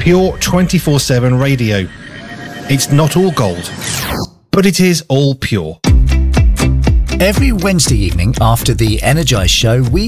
pure 24/7 radio. It's not all gold, but it is all pure. Every Wednesday evening after the Energise show, we